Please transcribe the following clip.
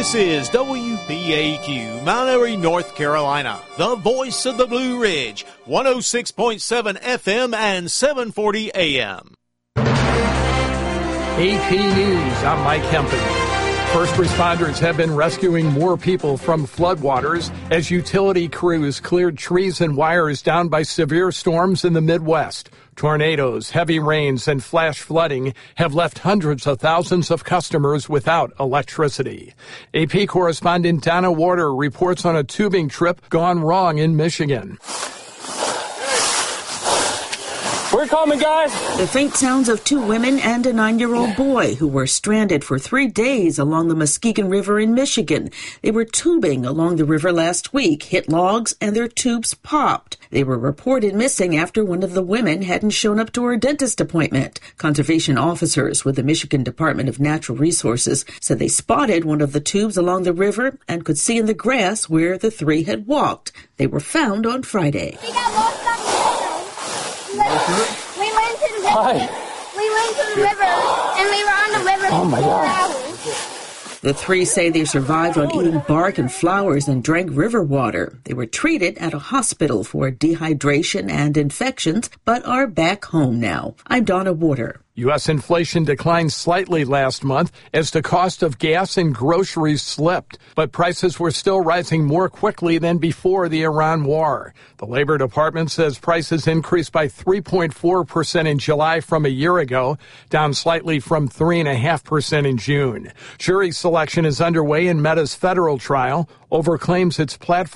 This is WBAQ, Mount Airy, North Carolina, the voice of the Blue Ridge, 106.7 FM and 740 AM. AP News, I'm Mike Hempel. First responders have been rescuing more people from floodwaters as utility crews cleared trees and wires down by severe storms in the Midwest. Tornadoes, heavy rains, and flash flooding have left hundreds of thousands of customers without electricity. AP correspondent Donna Warder reports on a tubing trip gone wrong in Michigan. We're coming, guys. The faint sounds of two women and a 9-year-old boy who were stranded for 3 days along the Muskegon River in Michigan. They were tubing along the river last week, hit logs, and their tubes popped. They were reported missing after one of the women hadn't shown up to her dentist appointment. Conservation officers with the Michigan Department of Natural Resources said they spotted one of the tubes along the river and could see in the grass where the three had walked. They were found on Friday. We got lost on the river. We went to the river. We went to the river, and we were on the river for 4 hours. The three say they survived on eating bark and flowers and drank river water. They were treated at a hospital for dehydration and infections, but are back home now. I'm Donna Warder. U.S. inflation declined slightly last month as the cost of gas and groceries slipped, but prices were still rising more quickly than before the Iran war. The Labor Department says prices increased by 3.4% in July from a year ago, down slightly from 3.5% in June. Jury selection is underway in Meta's federal trial over claims its platform